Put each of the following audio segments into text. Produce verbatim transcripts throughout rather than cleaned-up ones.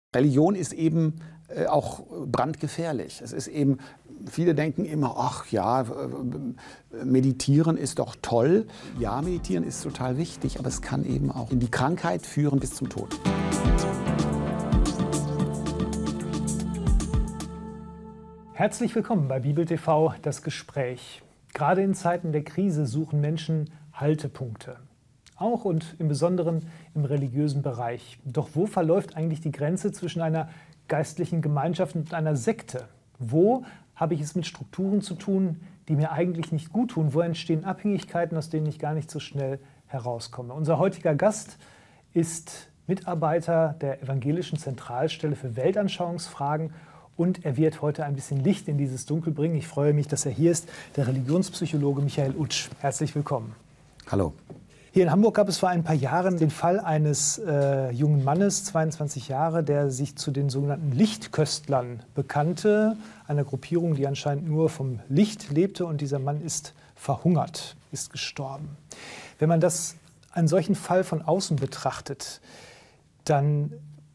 Religion ist eben äh, auch brandgefährlich. Es ist eben, viele denken immer, ach ja, äh, meditieren ist doch toll. Ja, meditieren ist total wichtig, aber es kann eben auch in die Krankheit führen bis zum Tod. Herzlich willkommen bei Bibel T V, das Gespräch. Gerade in Zeiten der Krise suchen Menschen Haltepunkte. Auch und im Besonderen im religiösen Bereich. Doch wo verläuft eigentlich die Grenze zwischen einer geistlichen Gemeinschaft und einer Sekte? Wo habe ich es mit Strukturen zu tun, die mir eigentlich nicht gut tun? Wo entstehen Abhängigkeiten, aus denen ich gar nicht so schnell herauskomme? Unser heutiger Gast ist Mitarbeiter der Evangelischen Zentralstelle für Weltanschauungsfragen und er wird heute ein bisschen Licht in dieses Dunkel bringen. Ich freue mich, dass er hier ist, der Religionspsychologe Michael Utsch. Herzlich willkommen. Hallo. Hier in Hamburg gab es vor ein paar Jahren den Fall eines äh, jungen Mannes, zweiundzwanzig Jahre, der sich zu den sogenannten Lichtköstlern bekannte, einer Gruppierung, die anscheinend nur vom Licht lebte, und dieser Mann ist verhungert, ist gestorben. Wenn man das, einen solchen Fall von außen betrachtet, dann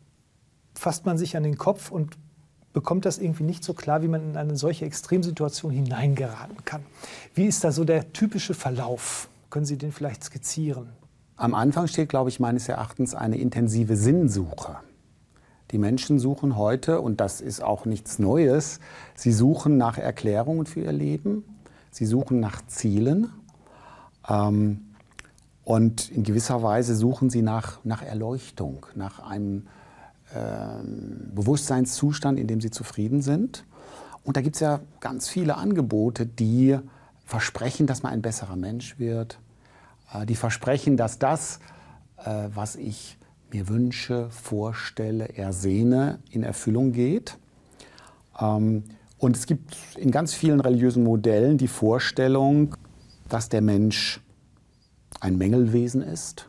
fasst man sich an den Kopf und bekommt das irgendwie nicht so klar, wie man in eine solche Extremsituation hineingeraten kann. Wie ist da so der typische Verlauf? Können Sie den vielleicht skizzieren? Am Anfang steht, glaube ich, meines Erachtens eine intensive Sinnsuche. Die Menschen suchen heute, und das ist auch nichts Neues, sie suchen nach Erklärungen für ihr Leben, sie suchen nach Zielen ähm, und in gewisser Weise suchen sie nach, nach Erleuchtung, nach einem ähm, Bewusstseinszustand, in dem sie zufrieden sind. Und da gibt es ja ganz viele Angebote, die versprechen, dass man ein besserer Mensch wird, die versprechen, dass das, was ich mir wünsche, vorstelle, ersehne, in Erfüllung geht. Und es gibt in ganz vielen religiösen Modellen die Vorstellung, dass der Mensch ein Mängelwesen ist,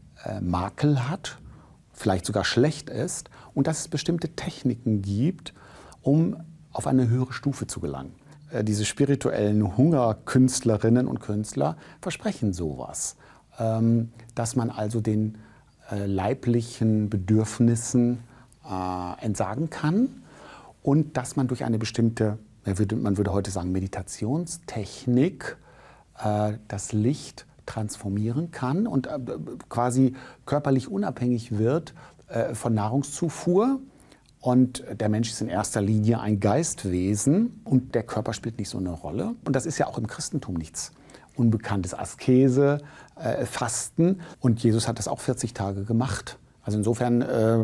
Makel hat, vielleicht sogar schlecht ist und dass es bestimmte Techniken gibt, um auf eine höhere Stufe zu gelangen. Diese spirituellen Hungerkünstlerinnen und Künstler versprechen sowas, ähm, dass man also den äh, leiblichen Bedürfnissen äh, entsagen kann und dass man durch eine bestimmte, man würde, man würde heute sagen, Meditationstechnik äh, das Licht transformieren kann und äh, quasi körperlich unabhängig wird äh, von Nahrungszufuhr. Und der Mensch ist in erster Linie ein Geistwesen und der Körper spielt nicht so eine Rolle. Und das ist ja auch im Christentum nichts Unbekanntes. Askese, äh, Fasten. Und Jesus hat das auch vierzig Tage gemacht. Also insofern, äh,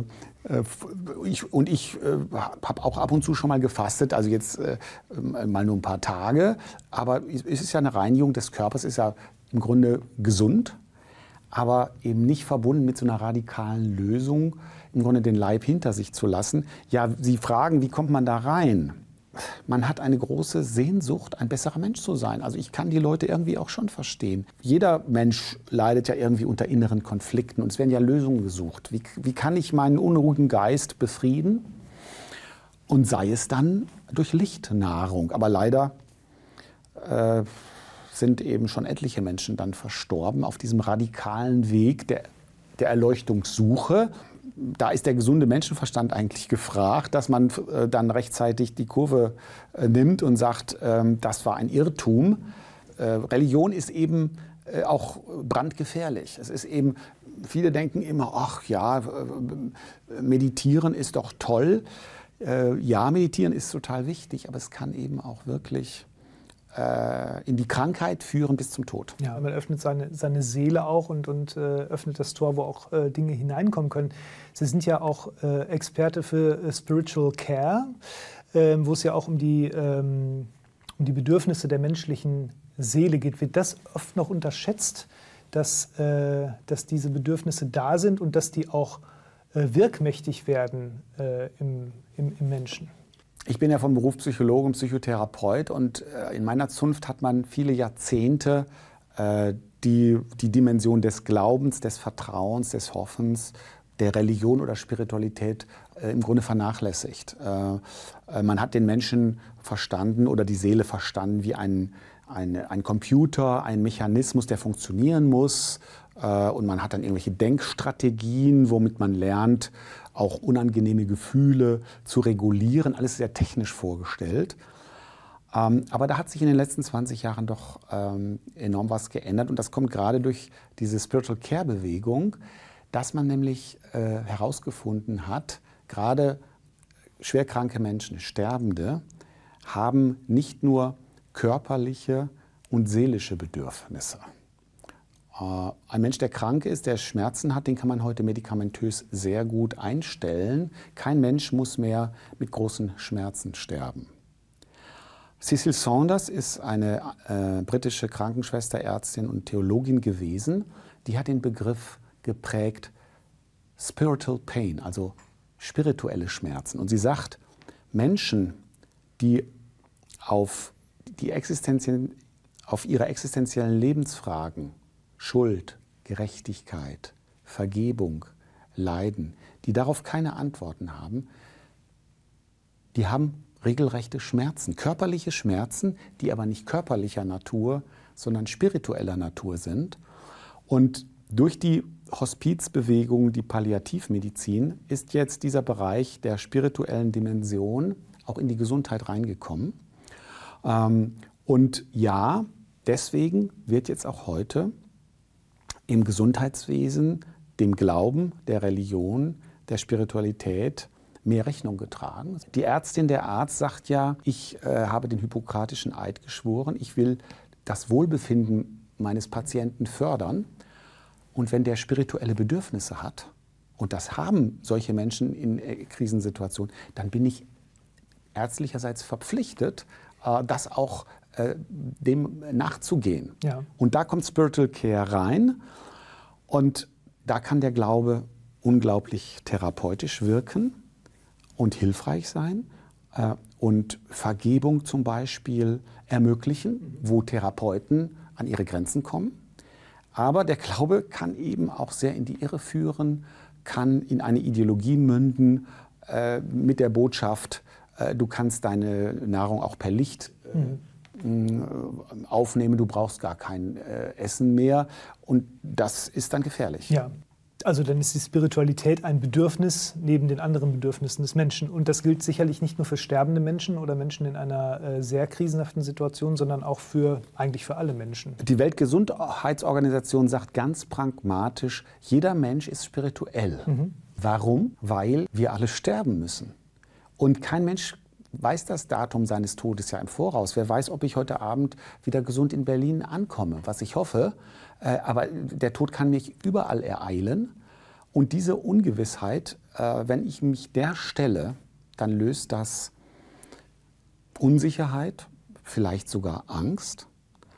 ich, und ich äh, habe auch ab und zu schon mal gefastet, also jetzt äh, mal nur ein paar Tage. Aber es ist ja eine Reinigung des Körpers, ist ja im Grunde gesund, aber eben nicht verbunden mit so einer radikalen Lösung, im Grunde den Leib hinter sich zu lassen. Ja, Sie fragen, wie kommt man da rein? Man hat eine große Sehnsucht, ein besserer Mensch zu sein. Also ich kann die Leute irgendwie auch schon verstehen. Jeder Mensch leidet ja irgendwie unter inneren Konflikten und es werden ja Lösungen gesucht. Wie, wie kann ich meinen unruhigen Geist befrieden? Und sei es dann durch Lichtnahrung. Aber leider äh, sind eben schon etliche Menschen dann verstorben auf diesem radikalen Weg der, der Erleuchtungssuche. Da ist der gesunde Menschenverstand eigentlich gefragt, dass man äh, dann rechtzeitig die Kurve äh, nimmt und sagt, ähm, das war ein Irrtum. Äh, Religion ist eben äh, auch brandgefährlich. Es ist eben, viele denken immer, ach ja, äh, meditieren ist doch toll. Äh, ja, meditieren ist total wichtig, aber es kann eben auch wirklich in die Krankheit führen bis zum Tod. Ja, man öffnet seine, seine Seele auch und, und äh, öffnet das Tor, wo auch äh, Dinge hineinkommen können. Sie sind ja auch äh, Experte für äh, Spiritual Care, äh, wo es ja auch um die, ähm, um die Bedürfnisse der menschlichen Seele geht. Wird das oft noch unterschätzt, dass, äh, dass diese Bedürfnisse da sind und dass die auch äh, wirkmächtig werden äh, im, im, im Menschen? Ich bin ja vom Beruf Psychologe und Psychotherapeut und in meiner Zunft hat man viele Jahrzehnte äh, die, die Dimension des Glaubens, des Vertrauens, des Hoffens, der Religion oder Spiritualität äh, im Grunde vernachlässigt. Äh, man hat den Menschen verstanden oder die Seele verstanden wie ein, ein, ein Computer, ein Mechanismus, der funktionieren muss, äh, und man hat dann irgendwelche Denkstrategien, womit man lernt, auch unangenehme Gefühle zu regulieren. Alles sehr technisch vorgestellt. Ähm, aber da hat sich in den letzten zwanzig Jahren doch ähm, enorm was geändert. Und das kommt gerade durch diese Spiritual Care-Bewegung, dass man nämlich äh, herausgefunden hat, gerade schwerkranke Menschen, Sterbende, haben nicht nur körperliche und seelische Bedürfnisse. Äh, ein Mensch, der krank ist, der Schmerzen hat, den kann man heute medikamentös sehr gut einstellen. Kein Mensch muss mehr mit großen Schmerzen sterben. Cecil Saunders ist eine äh, britische Krankenschwester, Ärztin und Theologin gewesen. Die hat den Begriff geprägt Spiritual Pain, also spirituelle Schmerzen. Und sie sagt, Menschen, die auf, die existenziellen, auf ihre existenziellen Lebensfragen, Schuld, Gerechtigkeit, Vergebung, Leiden, die darauf keine Antworten haben, die haben regelrechte Schmerzen, körperliche Schmerzen, die aber nicht körperlicher Natur, sondern spiritueller Natur sind. Und durch die Hospizbewegung, die Palliativmedizin, ist jetzt dieser Bereich der spirituellen Dimension auch in die Gesundheit reingekommen. Und ja, deswegen wird jetzt auch heute im Gesundheitswesen dem Glauben, der Religion, der Spiritualität mehr Rechnung getragen. Die Ärztin, der Arzt sagt ja, ich äh, habe den hippokratischen Eid geschworen, ich will das Wohlbefinden meines Patienten fördern. Und wenn der spirituelle Bedürfnisse hat, und das haben solche Menschen in äh, Krisensituationen, dann bin ich ärztlicherseits verpflichtet, äh, das auch äh, dem nachzugehen. Ja. Und da kommt Spiritual Care rein und da kann der Glaube unglaublich therapeutisch wirken und hilfreich sein äh, und Vergebung zum Beispiel ermöglichen, wo Therapeuten an ihre Grenzen kommen. Aber der Glaube kann eben auch sehr in die Irre führen, kann in eine Ideologie münden äh, mit der Botschaft, äh, du kannst deine Nahrung auch per Licht äh, mhm. aufnehmen, du brauchst gar kein äh, Essen mehr. Und das ist dann gefährlich. Ja. Also dann ist die Spiritualität ein Bedürfnis neben den anderen Bedürfnissen des Menschen. Und das gilt sicherlich nicht nur für sterbende Menschen oder Menschen in einer äh, sehr krisenhaften Situation, sondern auch für eigentlich für alle Menschen. Die Weltgesundheitsorganisation sagt ganz pragmatisch, jeder Mensch ist spirituell. Mhm. Warum? Weil wir alle sterben müssen. Und kein Mensch weiß das Datum seines Todes ja im Voraus. Wer weiß, ob ich heute Abend wieder gesund in Berlin ankomme, was ich hoffe. Äh, aber der Tod kann mich überall ereilen. Und diese Ungewissheit, äh, wenn ich mich der stelle, dann löst das Unsicherheit, vielleicht sogar Angst.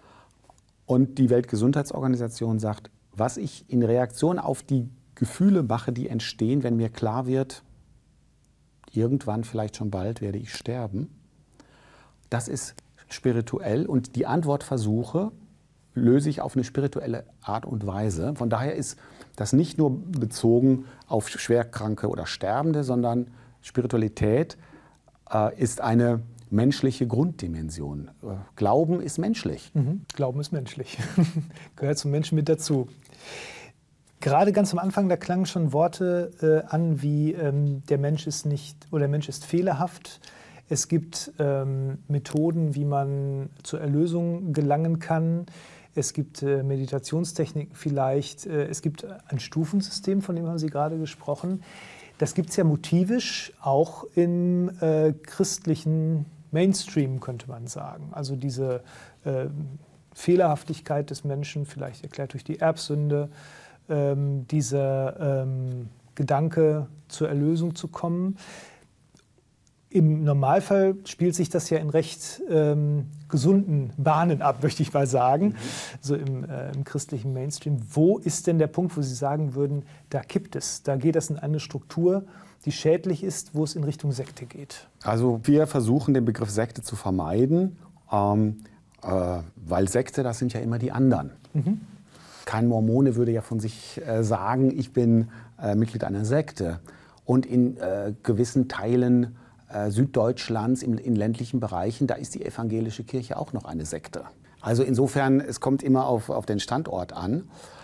Und die Weltgesundheitsorganisation sagt, was ich in Reaktion auf die Gefühle mache, die entstehen, wenn mir klar wird, irgendwann, vielleicht schon bald, werde ich sterben. Das ist spirituell und die Antwortversuche löse ich auf eine spirituelle Art und Weise. Von daher ist das nicht nur bezogen auf Schwerkranke oder Sterbende, sondern Spiritualität äh, ist eine menschliche Grunddimension. Äh, Glauben ist menschlich. Mhm. Glauben ist menschlich. Gehört zum Menschen mit dazu. Gerade ganz am Anfang, da klangen schon Worte äh, an, wie ähm, der Mensch ist nicht oder der Mensch ist fehlerhaft. Es gibt ähm, Methoden, wie man zur Erlösung gelangen kann. Es gibt äh, Meditationstechniken vielleicht. Äh, es gibt ein Stufensystem, von dem haben Sie gerade gesprochen. Das gibt es ja motivisch auch im äh, christlichen Mainstream, könnte man sagen. Also diese äh, Fehlerhaftigkeit des Menschen, vielleicht erklärt durch die Erbsünde, Ähm, dieser ähm, Gedanke, zur Erlösung zu kommen. Im Normalfall spielt sich das ja in recht ähm, gesunden Bahnen ab, möchte ich mal sagen, mhm. so im, äh, im christlichen Mainstream. Wo ist denn der Punkt, wo Sie sagen würden, da kippt es, da geht es in eine Struktur, die schädlich ist, wo es in Richtung Sekte geht? Also wir versuchen, den Begriff Sekte zu vermeiden, ähm, äh, weil Sekte, das sind ja immer die anderen. Mhm. Kein Mormone würde ja von sich äh, sagen, ich bin äh, Mitglied einer Sekte. Und in äh, gewissen Teilen äh, Süddeutschlands, in, in ländlichen Bereichen, da ist die evangelische Kirche auch noch eine Sekte. Also insofern, es kommt immer auf, auf den Standort an.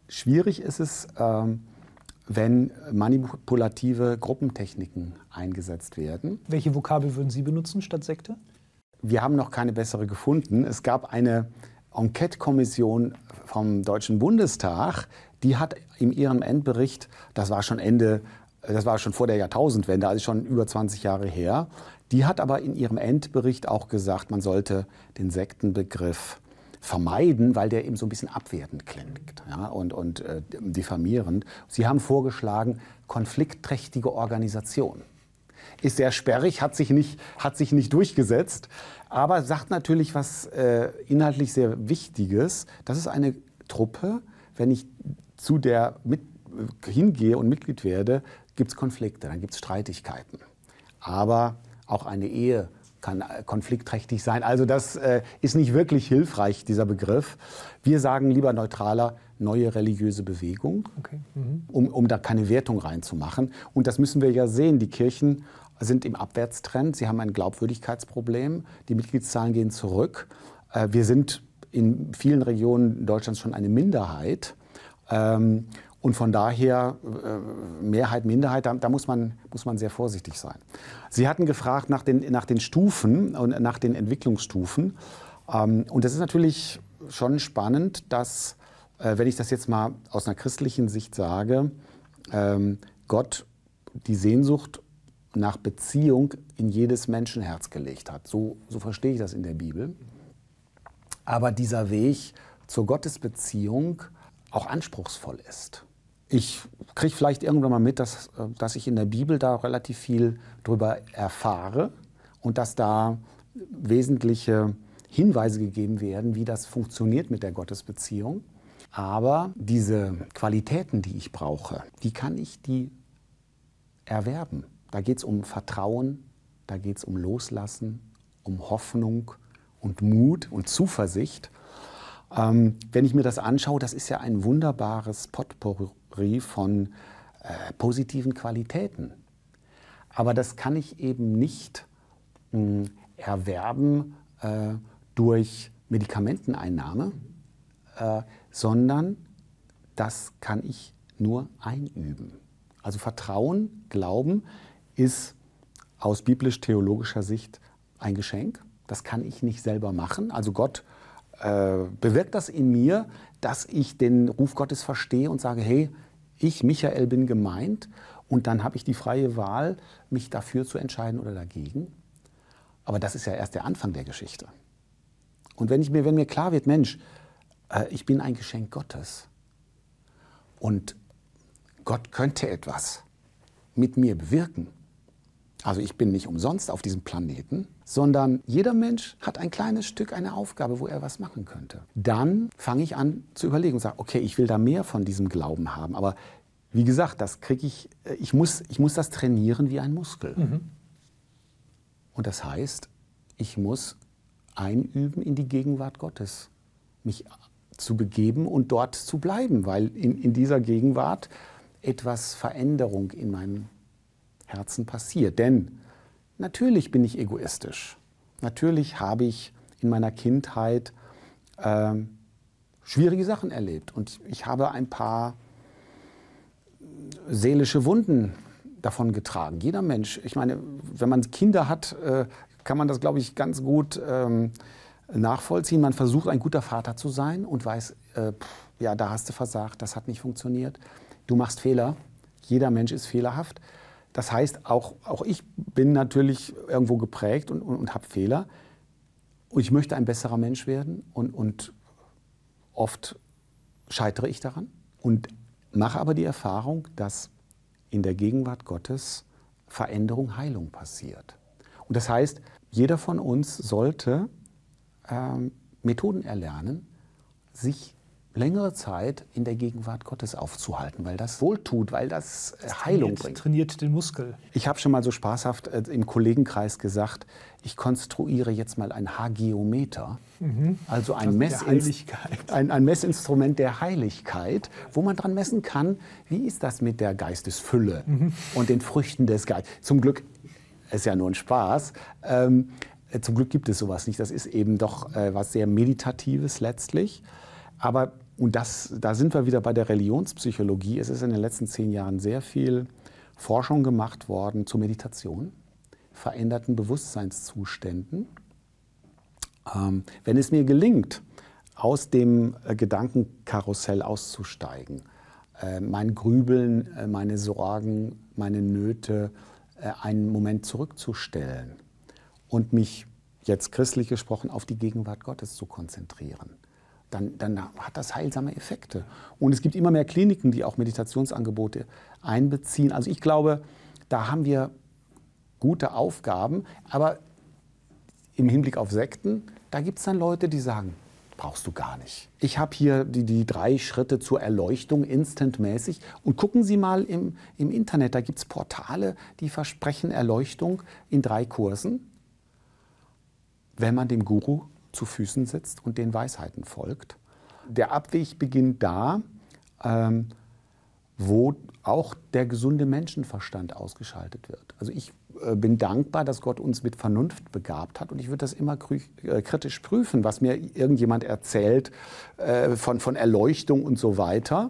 Schwierig ist es, ähm, wenn manipulative Gruppentechniken eingesetzt werden. Welche Vokabel würden Sie benutzen statt Sekte? Wir haben noch keine bessere gefunden. Es gab eine Enquete-Kommission vom Deutschen Bundestag, die hat in ihrem Endbericht, das war schon Ende, das war schon vor der Jahrtausendwende, also schon über zwanzig Jahre her, die hat aber in ihrem Endbericht auch gesagt, man sollte den Sektenbegriff vermeiden, weil der eben so ein bisschen abwertend klingt, ja, und, und äh, diffamierend. Sie haben vorgeschlagen, konfliktträchtige Organisation. Ist sehr sperrig, hat sich nicht, hat sich nicht durchgesetzt, aber sagt natürlich was äh, inhaltlich sehr Wichtiges. Das ist eine Truppe, wenn ich zu der mit, äh, hingehe und Mitglied werde, gibt es Konflikte, dann gibt es Streitigkeiten. Aber auch eine Ehe kann konfliktträchtig sein. Also das äh, ist nicht wirklich hilfreich, dieser Begriff. Wir sagen lieber neutraler, neue religiöse Bewegung, okay. mhm. um, um da keine Wertung reinzumachen. Und das müssen wir ja sehen. Die Kirchen sind im Abwärtstrend. Sie haben ein Glaubwürdigkeitsproblem. Die Mitgliedszahlen gehen zurück. Äh, wir sind in vielen Regionen Deutschlands schon eine Minderheit. Ähm, Und von daher, äh, Mehrheit, Minderheit, da, da muss man, muss man sehr vorsichtig sein. Sie hatten gefragt nach den, nach den Stufen und nach den Entwicklungsstufen. Ähm, und das ist natürlich schon spannend, dass, äh, wenn ich das jetzt mal aus einer christlichen Sicht sage, ähm, Gott die Sehnsucht nach Beziehung in jedes Menschenherz gelegt hat. So, so verstehe ich das in der Bibel. Aber dieser Weg zur Gottesbeziehung auch anspruchsvoll ist. Ich kriege vielleicht irgendwann mal mit, dass, dass ich in der Bibel da relativ viel drüber erfahre und dass da wesentliche Hinweise gegeben werden, wie das funktioniert mit der Gottesbeziehung. Aber diese Qualitäten, die ich brauche, die kann ich die erwerben. Da geht es um Vertrauen, da geht es um Loslassen, um Hoffnung und Mut und Zuversicht. Ähm, wenn ich mir das anschaue, das ist ja ein wunderbares Potpourri von äh, positiven Qualitäten. Aber das kann ich eben nicht mh, erwerben äh, durch Medikamenteneinnahme, äh, sondern das kann ich nur einüben. Also Vertrauen, Glauben ist aus biblisch-theologischer Sicht ein Geschenk. Das kann ich nicht selber machen. Also Gott Äh, bewirkt das in mir, dass ich den Ruf Gottes verstehe und sage, hey, ich, Michael, bin gemeint, und dann habe ich die freie Wahl, mich dafür zu entscheiden oder dagegen. Aber das ist ja erst der Anfang der Geschichte. Und wenn, ich mir, wenn mir klar wird, Mensch, äh, ich bin ein Geschenk Gottes und Gott könnte etwas mit mir bewirken. Also ich bin nicht umsonst auf diesem Planeten, sondern jeder Mensch hat ein kleines Stück, eine Aufgabe, wo er was machen könnte. Dann fange ich an zu überlegen und sage, okay, ich will da mehr von diesem Glauben haben. Aber wie gesagt, das kriege ich, ich muss, ich muss das trainieren wie ein Muskel. Mhm. Und das heißt, ich muss einüben in die Gegenwart Gottes, mich zu begeben und dort zu bleiben, weil in, in dieser Gegenwart etwas Veränderung in meinem Herzen passiert. Denn natürlich bin ich egoistisch. Natürlich habe ich in meiner Kindheit äh, schwierige Sachen erlebt. Und ich habe ein paar seelische Wunden davon getragen. Jeder Mensch. Ich meine, wenn man Kinder hat, äh, kann man das, glaube ich, ganz gut ähm, nachvollziehen. Man versucht, ein guter Vater zu sein und weiß, äh, pff, ja, da hast du versagt, das hat nicht funktioniert. Du machst Fehler. Jeder Mensch ist fehlerhaft. Das heißt, auch, auch ich bin natürlich irgendwo geprägt und, und, und habe Fehler. Und ich möchte ein besserer Mensch werden. Und, und oft scheitere ich daran und mache aber die Erfahrung, dass in der Gegenwart Gottes Veränderung, Heilung passiert. Und das heißt, jeder von uns sollte ähm, Methoden erlernen, sich längere Zeit in der Gegenwart Gottes aufzuhalten, weil das wohltut, weil das, das Heilung trainiert, bringt. Trainiert den Muskel. Ich habe schon mal so spaßhaft äh, im Kollegenkreis gesagt, ich konstruiere jetzt mal ein Hagiometer, mhm. also ein, also Messinst- ein, ein Messinstrument der Heiligkeit, wo man dran messen kann, wie ist das mit der Geistesfülle mhm. und den Früchten des Geistes. Zum Glück ist ja nur ein Spaß. Ähm, zum Glück gibt es sowas nicht. Das ist eben doch äh, was sehr Meditatives letztlich. Aber und das, da sind wir wieder bei der Religionspsychologie. Es ist in den letzten zehn Jahren sehr viel Forschung gemacht worden zur Meditation, veränderten Bewusstseinszuständen. Ähm, wenn es mir gelingt, aus dem äh, Gedankenkarussell auszusteigen, äh, mein Grübeln, äh, meine Sorgen, meine Nöte äh, einen Moment zurückzustellen und mich, jetzt christlich gesprochen, auf die Gegenwart Gottes zu konzentrieren, dann, dann hat das heilsame Effekte. Und es gibt immer mehr Kliniken, die auch Meditationsangebote einbeziehen. Also ich glaube, da haben wir gute Aufgaben, aber im Hinblick auf Sekten, da gibt es dann Leute, die sagen, brauchst du gar nicht. Ich habe hier die, die drei Schritte zur Erleuchtung instantmäßig. Und gucken Sie mal im, im Internet, da gibt es Portale, die versprechen Erleuchtung in drei Kursen, wenn man dem Guru zu Füßen sitzt und den Weisheiten folgt. Der Abweg beginnt da, ähm, wo auch der gesunde Menschenverstand ausgeschaltet wird. Also ich äh, bin dankbar, dass Gott uns mit Vernunft begabt hat und ich würde das immer krü- äh, kritisch prüfen, was mir irgendjemand erzählt äh, von, von Erleuchtung und so weiter.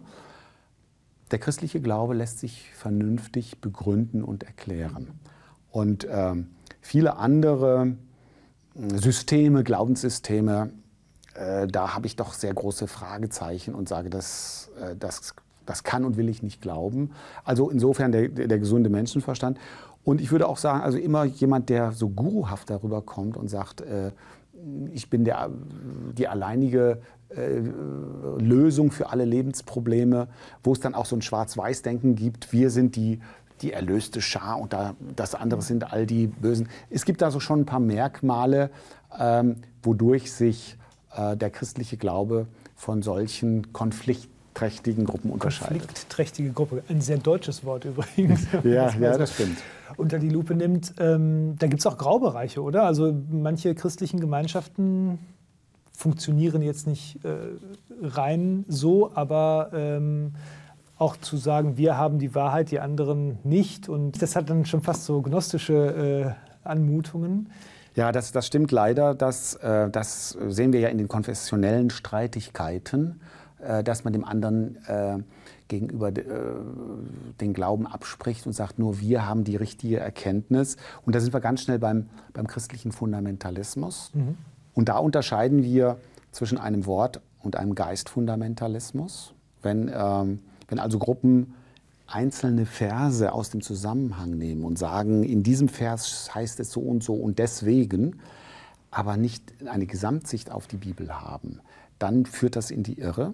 Der christliche Glaube lässt sich vernünftig begründen und erklären. Und ähm, viele andere Systeme, Glaubenssysteme, äh, da habe ich doch sehr große Fragezeichen und sage, das, äh, das, das kann und will ich nicht glauben. Also insofern der, der, der gesunde Menschenverstand. Und ich würde auch sagen, also immer jemand, der so guruhaft darüber kommt und sagt, äh, ich bin der, die alleinige äh, Lösung für alle Lebensprobleme, wo es dann auch so ein Schwarz-Weiß-Denken gibt, wir sind die die erlöste Schar und da, das andere sind all die Bösen. Es gibt da so schon ein paar Merkmale, ähm, wodurch sich äh, der christliche Glaube von solchen konfliktträchtigen Gruppen unterscheidet. Konfliktträchtige Gruppe, ein sehr deutsches Wort übrigens. Ja, ja, das stimmt. Unter die Lupe nimmt. Ähm, da gibt es auch Graubereiche, oder? Also manche christlichen Gemeinschaften funktionieren jetzt nicht äh, rein so, aber ähm, auch zu sagen, wir haben die Wahrheit, die anderen nicht. Und das hat dann schon fast so gnostische äh, Anmutungen. Ja, das, das stimmt leider. Das, äh, das sehen wir ja in den konfessionellen Streitigkeiten, äh, dass man dem anderen äh, gegenüber äh, den Glauben abspricht und sagt, nur wir haben die richtige Erkenntnis. Und da sind wir ganz schnell beim, beim christlichen Fundamentalismus. Mhm. Und da unterscheiden wir zwischen einem Wort- und einem Geistfundamentalismus. Wenn ähm, Wenn also Gruppen einzelne Verse aus dem Zusammenhang nehmen und sagen, in diesem Vers heißt es so und so und deswegen, aber nicht eine Gesamtsicht auf die Bibel haben, dann führt das in die Irre.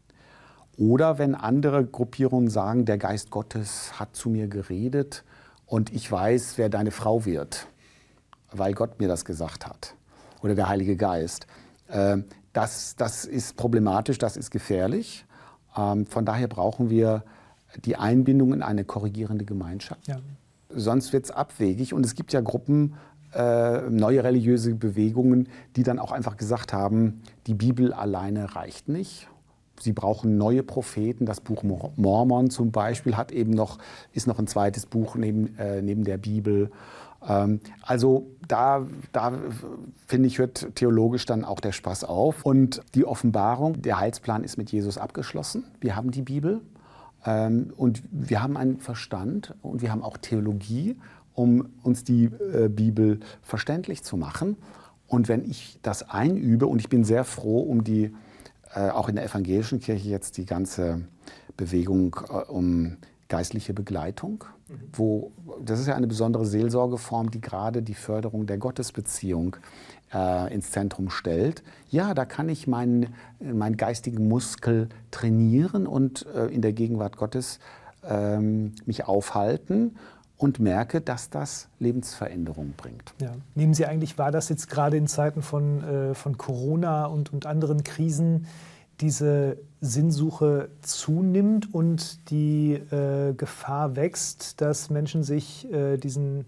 Oder wenn andere Gruppierungen sagen, der Geist Gottes hat zu mir geredet und ich weiß, wer deine Frau wird, weil Gott mir das gesagt hat. Oder der Heilige Geist. Das, das ist problematisch, das ist gefährlich. Von daher brauchen wir die Einbindung in eine korrigierende Gemeinschaft. Ja. Sonst wird es abwegig. Und es gibt ja Gruppen, äh, neue religiöse Bewegungen, die dann auch einfach gesagt haben, die Bibel alleine reicht nicht. Sie brauchen neue Propheten. Das Buch Mormon zum Beispiel hat eben noch, ist noch ein zweites Buch neben, äh, neben der Bibel. Ähm, also da, da finde ich, hört theologisch dann auch der Spaß auf. Und die Offenbarung, der Heilsplan ist mit Jesus abgeschlossen. Wir haben die Bibel ähm, und wir haben einen Verstand und wir haben auch Theologie, um uns die äh, Bibel verständlich zu machen. Und wenn ich das einübe, und ich bin sehr froh um die, äh, auch in der evangelischen Kirche jetzt die ganze Bewegung äh, um geistliche Begleitung, wo, das ist ja eine besondere Seelsorgeform, die gerade die Förderung der Gottesbeziehung äh, ins Zentrum stellt. Ja, da kann ich meinen, meinen geistigen Muskel trainieren und äh, in der Gegenwart Gottes ähm, mich aufhalten und merke, dass das Lebensveränderung bringt. Ja. Nehmen Sie eigentlich wahr, dass jetzt gerade in Zeiten von, äh, von Corona und, und anderen Krisen diese Sinnsuche zunimmt und die äh, Gefahr wächst, dass Menschen sich äh, diesen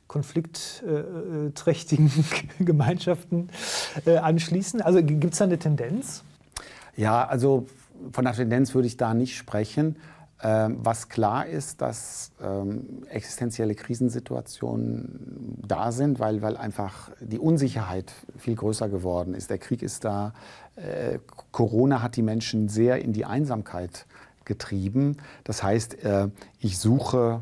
konfliktträchtigen Gemeinschaften äh, anschließen? Also gibt es da eine Tendenz? Ja, also von einer Tendenz würde ich da nicht sprechen. Ähm, was klar ist, dass ähm, existenzielle Krisensituationen da sind, weil, weil einfach die Unsicherheit viel größer geworden ist. Der Krieg ist da. Äh, Corona hat die Menschen sehr in die Einsamkeit getrieben. Das heißt, äh, ich suche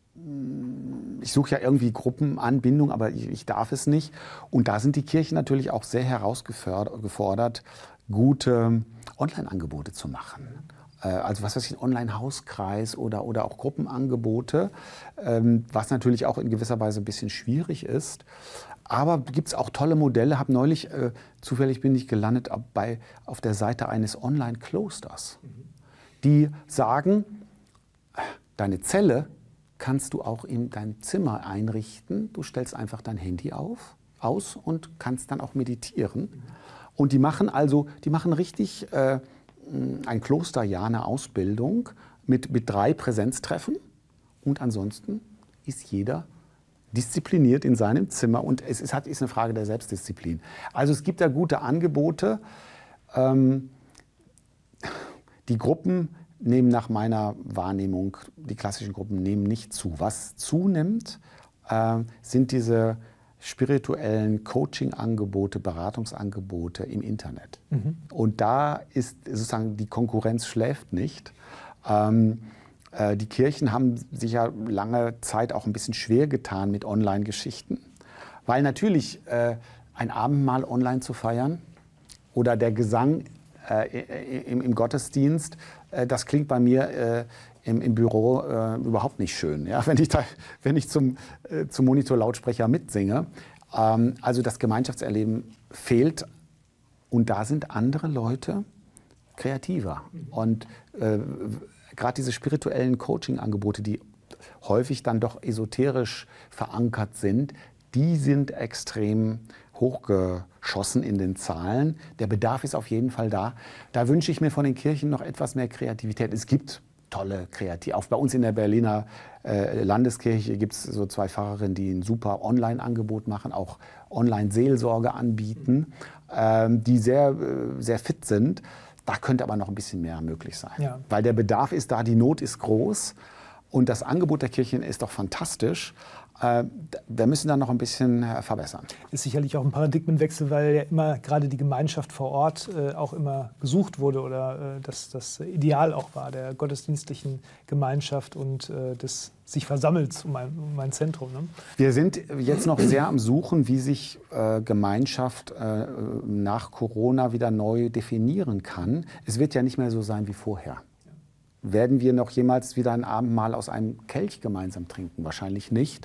Ich suche ja irgendwie Gruppenanbindung, aber ich, ich darf es nicht. Und da sind die Kirchen natürlich auch sehr herausgefordert, gute Online-Angebote zu machen. Also was weiß ich, ein Online-Hauskreis oder, oder auch Gruppenangebote, ähm, was natürlich auch in gewisser Weise ein bisschen schwierig ist. Aber gibt es auch tolle Modelle. Habe neulich, äh, zufällig bin ich gelandet bei, auf der Seite eines Online-Klosters. Die sagen, deine Zelle kannst du auch in dein Zimmer einrichten. Du stellst einfach dein Handy auf, aus und kannst dann auch meditieren. Und die machen also, die machen richtig äh, ein Klosterjahr, eine Ausbildung mit, mit drei Präsenztreffen. Und ansonsten ist jeder diszipliniert in seinem Zimmer. Und es ist, ist eine Frage der Selbstdisziplin. Also es gibt da gute Angebote. Ähm, die Gruppen nehmen nach meiner Wahrnehmung, die klassischen Gruppen nehmen nicht zu. Was zunimmt, äh, sind diese spirituellen Coaching-Angebote, Beratungsangebote im Internet. Mhm. Und da ist sozusagen die Konkurrenz schläft nicht. Ähm, äh, die Kirchen haben sich ja lange Zeit auch ein bisschen schwer getan mit Online-Geschichten, weil natürlich äh, ein Abendmahl online zu feiern oder der Gesang äh, im, im Gottesdienst, äh, das klingt bei mir äh, im, im Büro äh, überhaupt nicht schön, ja? wenn ich, da, wenn ich zum, äh, zum Monitor-Lautsprecher mitsinge. Ähm, also das Gemeinschaftserleben fehlt und da sind andere Leute kreativer. Und äh, gerade diese spirituellen Coaching-Angebote, die häufig dann doch esoterisch verankert sind, die sind extrem hochgeschossen in den Zahlen. Der Bedarf ist auf jeden Fall da. Da wünsche ich mir von den Kirchen noch etwas mehr Kreativität. Es gibt tolle Kreativ. Auch bei uns in der Berliner äh, Landeskirche gibt es so zwei Pfarrerinnen, die ein super Online-Angebot machen, auch Online-Seelsorge anbieten, ähm, die sehr, äh, sehr fit sind. Da könnte aber noch ein bisschen mehr möglich sein. Ja. Weil der Bedarf ist da, die Not ist groß und das Angebot der Kirchen ist doch fantastisch. Äh, wir müssen da noch ein bisschen äh, verbessern. Ist sicherlich auch ein Paradigmenwechsel, weil ja immer gerade die Gemeinschaft vor Ort äh, auch immer gesucht wurde oder äh, das, das Ideal auch war, der gottesdienstlichen Gemeinschaft und äh, des sich Versammels um ein, um ein Zentrum. Ne? Wir sind jetzt noch sehr am Suchen, wie sich äh, Gemeinschaft äh, nach Corona wieder neu definieren kann. Es wird ja nicht mehr so sein wie vorher. Werden wir noch jemals wieder ein Abendmahl aus einem Kelch gemeinsam trinken? Wahrscheinlich nicht.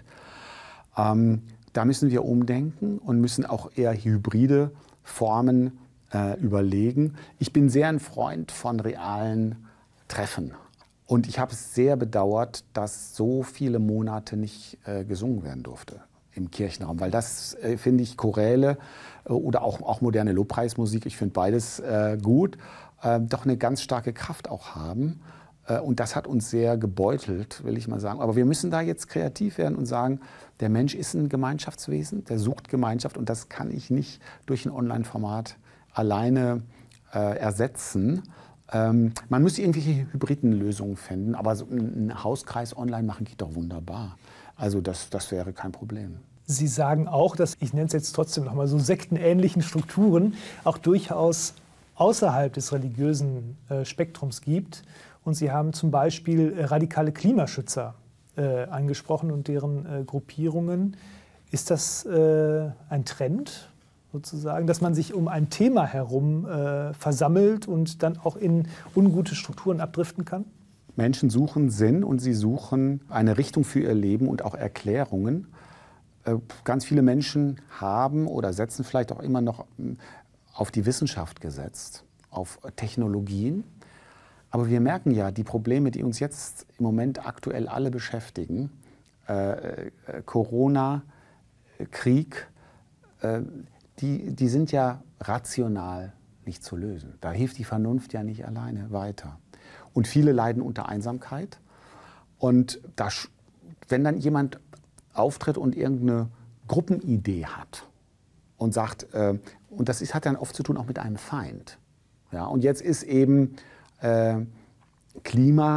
Ähm, da müssen wir umdenken und müssen auch eher hybride Formen äh, überlegen. Ich bin sehr ein Freund von realen Treffen. Und ich habe es sehr bedauert, dass so viele Monate nicht äh, gesungen werden durfte im Kirchenraum. Weil das, äh, finde ich, Choräle äh, oder auch, auch moderne Lobpreismusik, ich finde beides äh, gut, äh, doch eine ganz starke Kraft auch haben. Und das hat uns sehr gebeutelt, will ich mal sagen. Aber wir müssen da jetzt kreativ werden und sagen, der Mensch ist ein Gemeinschaftswesen, der sucht Gemeinschaft und das kann ich nicht durch ein Online-Format alleine äh, ersetzen. Ähm, man müsste irgendwelche hybriden Lösungen finden, aber so einen Hauskreis online machen geht doch wunderbar. Also das, das wäre kein Problem. Sie sagen auch, dass, ich nenne es jetzt trotzdem nochmal, so sektenähnlichen Strukturen auch durchaus außerhalb des religiösen äh, Spektrums gibt. Und Sie haben zum Beispiel äh, radikale Klimaschützer äh, angesprochen und deren äh, Gruppierungen. Ist das äh, ein Trend sozusagen, dass man sich um ein Thema herum äh, versammelt und dann auch in ungute Strukturen abdriften kann? Menschen suchen Sinn und sie suchen eine Richtung für ihr Leben und auch Erklärungen. Äh, ganz viele Menschen haben oder setzen vielleicht auch immer noch auf die Wissenschaft gesetzt, auf Technologien. Aber wir merken ja, die Probleme, die uns jetzt im Moment aktuell alle beschäftigen, äh, äh, Corona, äh, Krieg, äh, die, die sind ja rational nicht zu lösen. Da hilft die Vernunft ja nicht alleine weiter. Und viele leiden unter Einsamkeit. Und das, wenn dann jemand auftritt und irgendeine Gruppenidee hat und sagt, äh, und das ist, hat dann oft zu tun auch mit einem Feind. Ja, und jetzt ist eben Äh, Klima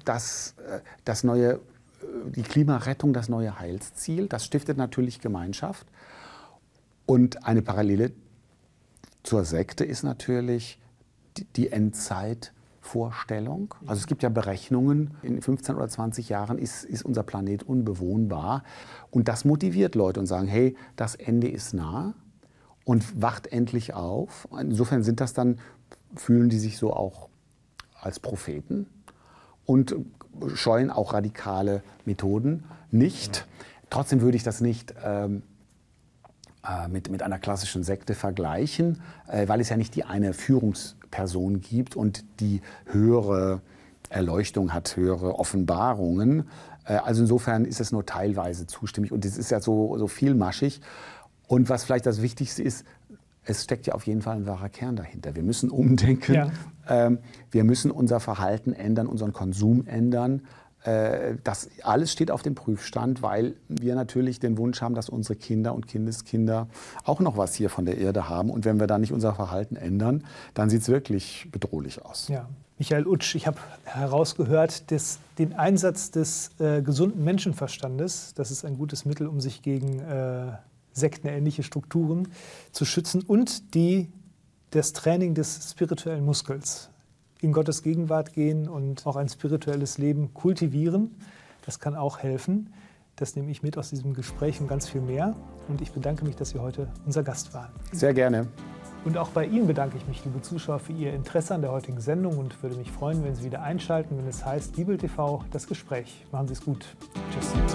das, das neue, die Klimarettung das neue Heilsziel. Das stiftet natürlich Gemeinschaft. Und eine Parallele zur Sekte ist natürlich die, die Endzeitvorstellung. Also es gibt ja Berechnungen, in fünfzehn oder zwanzig Jahren ist, ist unser Planet unbewohnbar. Und das motiviert Leute und sagen, hey, das Ende ist nah und wacht endlich auf. Insofern sind das dann, fühlen die sich so auch als Propheten und scheuen auch radikale Methoden nicht. Trotzdem würde ich das nicht ähm, äh, mit, mit einer klassischen Sekte vergleichen, äh, weil es ja nicht die eine Führungsperson gibt und die höhere Erleuchtung hat, höhere Offenbarungen. Äh, also insofern ist es nur teilweise zustimmig und es ist ja so, so vielmaschig. Und was vielleicht das Wichtigste ist, es steckt ja auf jeden Fall ein wahrer Kern dahinter. Wir müssen umdenken, ja. ähm, wir müssen unser Verhalten ändern, unseren Konsum ändern. Äh, das alles steht auf dem Prüfstand, weil wir natürlich den Wunsch haben, dass unsere Kinder und Kindeskinder auch noch was hier von der Erde haben. Und wenn wir da nicht unser Verhalten ändern, dann sieht es wirklich bedrohlich aus. Ja. Michael Utsch, ich habe herausgehört, dass den Einsatz des äh, gesunden Menschenverstandes, das ist ein gutes Mittel, um sich gegen äh, sektenähnliche Strukturen zu schützen und die, das Training des spirituellen Muskels. In Gottes Gegenwart gehen und auch ein spirituelles Leben kultivieren, das kann auch helfen. Das nehme ich mit aus diesem Gespräch und ganz viel mehr. Und ich bedanke mich, dass Sie heute unser Gast waren. Sehr gerne. Und auch bei Ihnen bedanke ich mich, liebe Zuschauer, für Ihr Interesse an der heutigen Sendung und würde mich freuen, wenn Sie wieder einschalten, wenn es heißt Bibel T V, das Gespräch. Machen Sie es gut. Tschüss.